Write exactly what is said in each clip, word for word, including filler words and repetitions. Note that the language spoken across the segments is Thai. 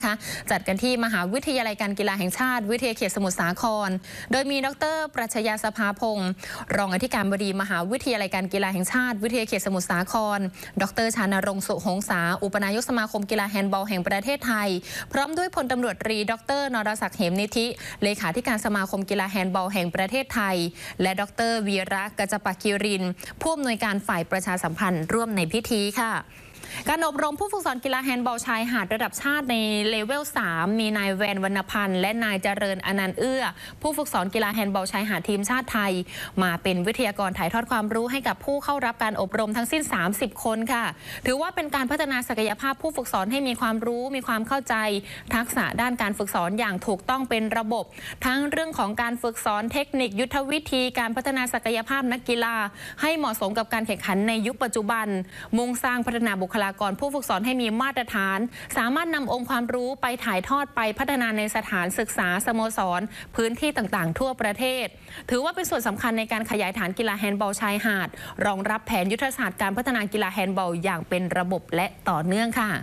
จัดกันที่มหาวิทยาลัยการกีฬาแห่งชาติวิทยาเขตสมุทรสาครโดยมีดร.ปรัชญาสภาพงศ์รองอธิการบดีมหาวิทยาลัยการกีฬาแห่งชาติวิทยาเขตสมุทรสาครดร.ชานรงค์สุหงษาอุปนายกสมาคมกีฬาแฮนด์บอลแห่งประเทศไทยพร้อมด้วยพลตำรวจตรีดร.นรศักดิ์เหมนิธิเลขาธิการสมาคมกีฬาแฮนด์บอลแห่งประเทศไทยและดร.วีระกัจจปกิรินผู้อำนวยการฝ่ายประชาสัมพันธ์ร่วมในพิธีค่ะการอบรมผู้ฝึกสอนกีฬาแฮนด์บอลชายหาดระดับชาติในเลเวลสามมีนายแวนวรรณพันธ์และนายเจริญอนันต์เอื้อผู้ฝึกสอนกีฬาแฮนด์บอลชายหาดทีมชาติไทยมาเป็นวิทยากรถ่ายทอดความรู้ให้กับผู้เข้ารับการอบรมทั้งสิ้นสามสิบคนค่ะถือว่าเป็นการพัฒนาศักยภาพผู้ฝึกสอนให้มีความรู้มีความเข้าใจทักษะด้านการฝึกสอนอย่างถูกต้องเป็นระบบทั้งเรื่องของการฝึกสอนเทคนิคยุทธวิธีการพัฒนาศักยภาพนักกีฬาให้เหมาะสมกับการแข่งขันในยุคปัจจุบันมุ่งสร้างพัฒนาบุคลากรผู้ฝึกสอนให้มีมาตรฐานสามารถนำองค์ความรู้ไปถ่ายทอดไปพัฒนาในสถานศึกษาสโมสรพื้นที่ต่างๆทั่วประเทศถือว่าเป็นส่วนสำคัญในการขยายฐานกีฬาแฮนด์บอลชายหาดรองรับแผนยุทธศาสตร์การพัฒนากีฬาแฮนด์บอลอย่างเป็นระบบและต่อเนื่องค่ะ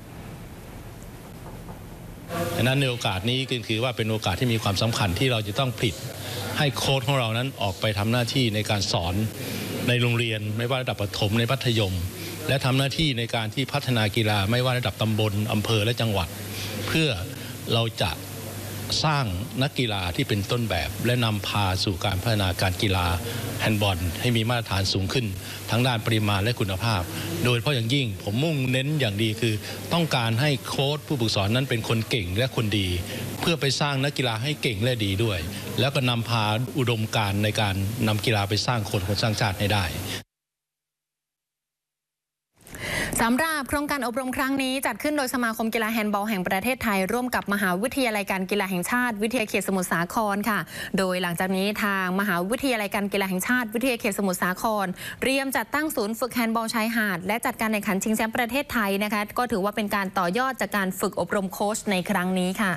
ดังนั้นในโอกาสนี้ก็คือว่าเป็นโอกาสที่มีความสำคัญที่เราจะต้องผลิตให้โค้ชของเรานั้นออกไปทำหน้าที่ในการสอนในโรงเรียนไม่ว่าระดับประถมในมัธยมและทำหน้าที่ในการที่พัฒนากีฬาไม่ว่าระดับตำบลอำเภอและจังหวัดเพื่อเราจะสร้างนักกีฬาที่เป็นต้นแบบและนำพาสู่การพัฒนาการกีฬาแฮนด์บอลให้มีมาตรฐานสูงขึ้นทั้งด้านปริมาณและคุณภาพโดยเฉพาะอย่างยิ่งผมมุ่งเน้นอย่างดีคือต้องการให้โค้ชผู้ฝึกสอนนั้นเป็นคนเก่งและคนดีเพื่อไปสร้างนักกีฬาให้เก่งและดีด้วยแล้วก็นำพาอุดมการณ์ในการนำกีฬาไปสร้างคนคนสร้างชาติให้ได้สำหรับโครงการอบรมครั้งนี้จัดขึ้นโดยสมาคมกีฬาแฮนด์บอลแห่งประเทศไทยร่วมกับมหาวิทยาลัยการกีฬาแห่งชาติวิทยาเขตสมุทรสาครค่ะโดยหลังจากนี้ทางมหาวิทยาลัยการกีฬาแห่งชาติวิทยาเขตสมุทรสาครเตรียมจัดตั้งศูนย์ฝึกแฮนด์บอลชายหาดและจัดการแข่งขันชิงแชมป์ประเทศไทยนะคะก็ถือว่าเป็นการต่อยอดจากการฝึกอบรมโค้ชในครั้งนี้ค่ะ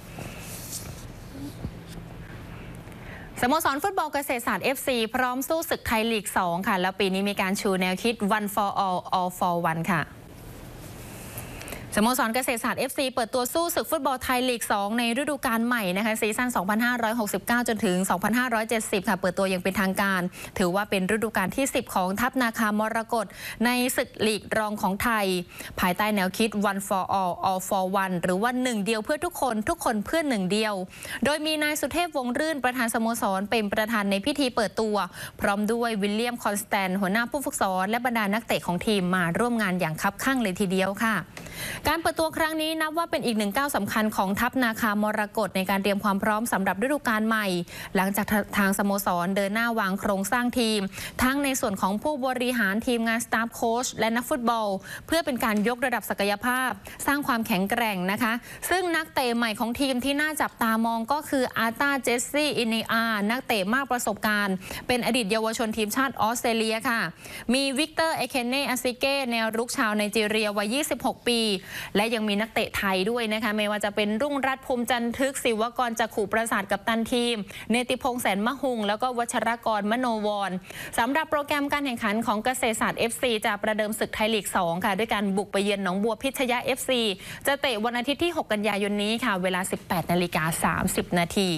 สโมสรฟุตบอลเกษตรศาสตร์ เอฟ ซี พร้อมสู้ศึกไทยลีกสองค่ะแล้วปีนี้มีการชูแนวคิด one for all all for one ค่ะสโมสรเกษตรศาสตร์ เอฟ ซี เปิดตัวสู้ศึกฟุตบอลไทยลีกสองในฤดูกาลใหม่นะคะซีซั่นสองพันห้าร้อยหกสิบเก้าจนถึงสองพันห้าร้อยเจ็ดสิบค่ะเปิดตัวอย่างเป็นทางการถือว่าเป็นฤดูกาลที่สิบของทัพนาคามรกตในศึกลีกรองของไทยภายใต้แนวคิด one for all all for one หรือว่าหนึ่งเดียวเพื่อทุกคนทุกคนเพื่อหนึ่งเดียวโดยมีนายสุเทพวงศ์รื่นประธานสโมสรเป็นประธานในพิธีเปิดตัวพร้อมด้วยวิลเลียมคอนสแตนหัวหน้าผู้ฝึกสอนและบรรดานักเตะของทีมมาร่วมงานอย่างคับคั่งเลยทีเดียวค่ะการเปิดตัวครั้งนี้นับว่าเป็นอีกหนึ่งก้าวสำคัญของทัพนาคามรกตในการเตรียมความพร้อมสำหรับฤดูกาลใหม่หลังจากทางสโมสรเดินหน้าวางโครงสร้างทีมทั้งในส่วนของผู้บริหารทีมงานสตาฟโค้ชและนักฟุตบอลเพื่อเป็นการยกระดับศักยภาพสร้างความแข็งแกร่งนะคะซึ่งนักเตะใหม่ของทีมที่น่าจับตามองก็คืออาร์ตาเจสซี่อินีอานักเตะมากประสบการณ์เป็นอดีตเยาวชนทีมชาติออสเตรเลียค่ะมีวิกเตอร์เอเคนเน่อาซิเก้แนวรุกชาวไนจีเรียวัยยี่สิบหกปีและยังมีนักเตะไทยด้วยนะคะไม่ว่าจะเป็นรุ่งรัตน์ภูมิจันทึกศิวกรจักขุประสาทกัปตันทีมเนติพงษ์แสนมะหุงแล้วก็วัชรกรมโนวรสำหรับโปรแกรมการแข่งขันของเกษตรศาสตร์ เอฟ ซี จะประเดิมศึกไทยลีกสองค่ะด้วยการบุกไปเยือนหนองบัวพิชยะ เอฟ ซี จะเตะวันอาทิตย์ที่หกกันยายนนี้ค่ะเวลา สิบแปดนาฬิกาสามสิบนาที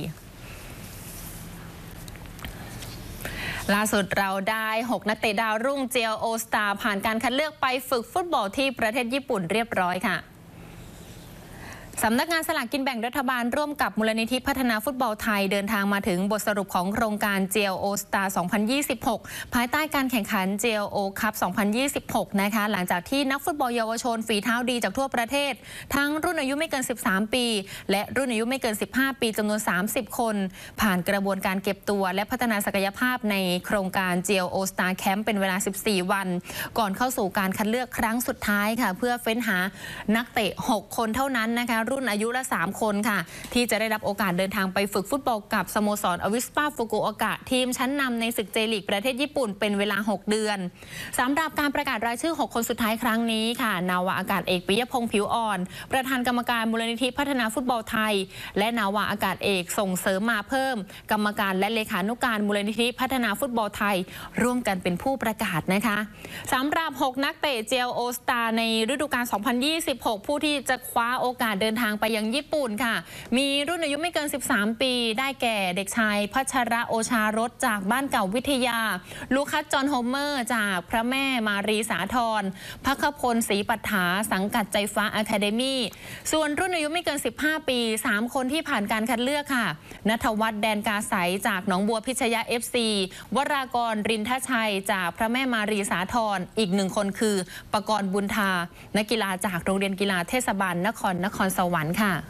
ล่าสุดเราได้หกนักเตะดาวรุ่งเจลโอสตาร์ผ่านการคัดเลือกไปฝึกฟุตบอลที่ประเทศญี่ปุ่นเรียบร้อยค่ะสำนักงานสลากกินแบ่งรัฐบาลร่วมกับมูลนิธิพัฒนาฟุตบอลไทยเดินทางมาถึงบทสรุปของโครงการ จี แอล โอ Star สองพันยี่สิบหกภายใต้การแข่งขัน จี แอล โอ Cup สองพันยี่สิบหกนะคะหลังจากที่นักฟุตบอลเยาวชนฝีเท้าดีจากทั่วประเทศทั้งรุ่นอายุไม่เกินสิบสามปีและรุ่นอายุไม่เกินสิบห้าปีจำนวนสามสิบคนผ่านกระบวนการเก็บตัวและพัฒนาศักยภาพในโครงการ จี แอล โอ Star Camp เป็นเวลาสิบสี่วันก่อนเข้าสู่การคัดเลือกครั้งสุดท้ายค่ะเพื่อเฟ้นหานักเตะหกคนเท่านั้นนะคะรุ่นอายุละสามคนค่ะที่จะได้รับโอกาสเดินทางไปฝึกฟุตบอลกับสโมสรอวิสปาฟุกุโอกะทีมชั้นนำในศึกเจลีกประเทศญี่ปุ่นเป็นเวลาหกเดือนสำหรับการประกาศรายชื่อหกคนสุดท้ายครั้งนี้ค่ะนาวาอากาศเอกปิยพงษ์ผิวอ่อนประธานกรรมการมูลนิธิพัฒนาฟุตบอลไทยและนาวาอากาศเอกส่งเสริมมาเพิ่มกรรมการและเลขานุการมูลนิธิพัฒนาฟุตบอลไทยร่วมกันเป็นผู้ประกาศนะคะสำหรับหกนักเตะ จี แอล โอ Star ในฤดูกาลสองพันยี่สิบหกผู้ที่จะคว้าโอกาสเดินทางไปยังญี่ปุ่นค่ะมีรุ่นอายุไม่เกินสิบสามปีได้แก่เด็กชายพัชระโอชารสจากบ้านเก่าวิทยาลูคัสจอห์นโฮเมอร์จากพระแม่มารีสาธรพักพลศรีปัฏฐาสังกัดใจฟ้าอะคาเดมี่ส่วนรุ่นอายุไม่เกินสิบห้าปีสามคนที่ผ่านการคัดเลือกค่ะณัฐวัฒน์แดนกาใสจากหนองบัวพิชยะ เอฟ ซี วรากรรินทชัยจากพระแม่มารีสาธรอีกหนึ่งคนคือปกรณ์บุญทานักกีฬาจากโรงเรียนกีฬาเทศบาลนครนครสวรรค์ค่ะ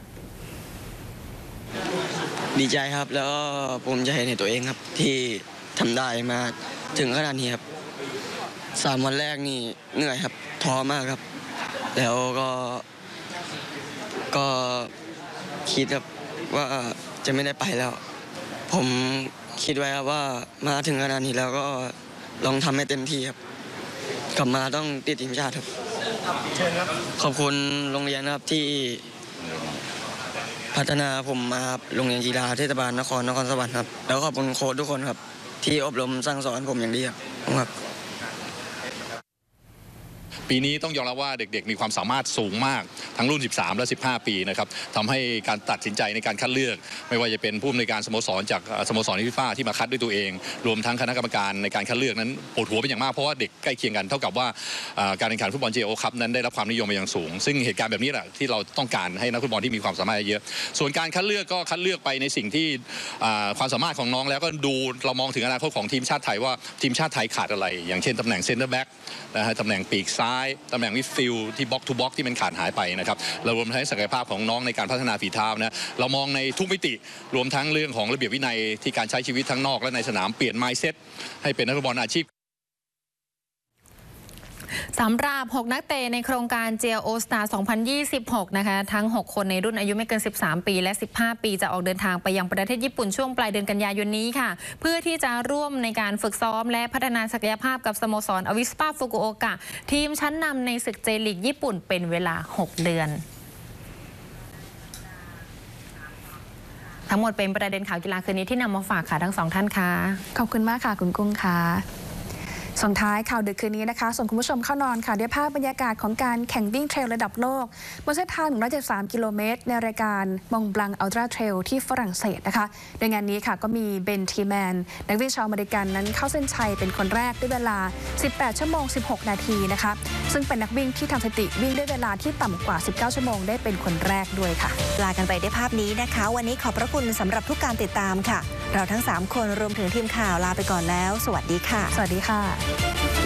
ดีใจครับแล้วก็ภูมิใจในตัวเองครับที่ทำได้มาถึงขนาดนี้ครับสามวันแรกนี่เหนื่อยครับท้อมากครับแล้วก็ก็คิดครับว่าจะไม่ได้ไปแล้วผมคิดไว้ครับว่ามาถึงขนาดนี้แล้วก็ลองทำให้เต็มที่ครับกลับมาต้องติดทีมชาติครับขอบคุณโรงเรียนครับที่พัฒนาผมมาครับโรงเรียนกีฬาเทศบาลนครนครสวรรค์ครับแล้วขอบคุณโค้ชทุกคนครับที่อบรมสั่งสอนผมอย่างดีครับปีนี้ต้องยอมรับว่าเด็กๆมีความสามารถสูงมากทั้งรุ่นสิบสามและสิบห้าปีนะครับทำให้การตัดสินใจในการคัดเลือกไม่ว่าจะเป็นผู้อำนวยการสโมสรจากสโมสรฟีฟ่าที่มาคัดด้วยตัวเองรวมทั้งคณะกรรมการในการคัดเลือกนั้นปวดหัวเป็นอย่างมากเพราะว่าเด็กใกล้เคียงกันเท่ากับว่าการแข่งขันฟุตบอล เจ โอ คัพนั้นได้รับความนิยมมาอย่างสูงซึ่งเหตุการณ์แบบนี้แหละที่เราต้องการให้นักฟุตบอลที่มีความสามารถเยอะส่วนการคัดเลือกก็คัดเลือกไปในสิ่งที่ความสามารถของน้องแล้วก็ดูเรามองถึงอนาคตของทีมชาติไทยว่าทีมชาติไทยขาดอะไรอย่างเช่นตำแหน่งเซนเตอร์แบ็กนะฮะตำแหน่งปีกซ้ายตำแหน่งมิดฟิลด์ที่บล็อกทูบล็อกที่มันขาดหายไปนะครับเรารวมทั้งศักยภาพของน้องในการพัฒนาฝีเท้านะเรามองในทุกมิติรวมทั้งเรื่องของระเบียบวินัยที่การใช้ชีวิตทั้งนอกและในสนามเปลี่ยน mindset ให้เป็นนักฟุตบอลอาชีพสำหรับหกนักเตะในโครงการ เจ โอ Star สองพันยี่สิบหก นะคะทั้งหกคนในรุ่นอายุไม่เกินสิบสามปีและสิบห้าปีจะออกเดินทางไปยังประเทศญี่ปุ่นช่วงปลายเดือนกันยายนนี้ค่ะเพื่อที่จะร่วมในการฝึกซ้อมและพัฒนาศักยภาพกับสโมสรอวิสปาฟุกุโอกะทีมชั้นนำในศึกเจลีกญี่ปุ่นเป็นเวลาหกเดือนทั้งหมดเป็นประเด็นข่าวกีฬาคืนนี้ที่นำมาฝากค่ะทั้งสองท่านค่ะขอบคุณมากค่ะคุณกุ้งค่ะส่งท้ายข่าวดึกคืนนี้นะคะส่งคุณผู้ชมเข้านอนค่ะด้วยภาพบรรยากาศของการแข่งวิ่งเทรลระดับโลกบนเส้นทางหนึ่งร้อยเจ็ดสิบสามกิโลเมตรในรายการมองบลังอัลตร้าเทรลที่ฝรั่งเศสนะคะโดยงานนี้ค่ะก็มีเบนทีแมนนักวิ่งชาวอเมริกันนั้นเข้าเส้นชัยเป็นคนแรกด้วยเวลาสิบแปดชั่วโมงสิบหกนาทีนะคะซึ่งเป็นนักวิ่งที่ทำสถิติวิ่งด้วยเวลาที่ต่ำกว่าสิบเก้าชั่วโมงได้เป็นคนแรกด้วยค่ะลากันไปด้วยภาพนี้นะคะวันนี้ขอบพระคุณสำหรับทุกการติดตามค่ะเราทั้งสามคนรวมถึงทีมข่าวลาไปก่อนแล้วสวัสดีค่ะสวัสดีค่ะ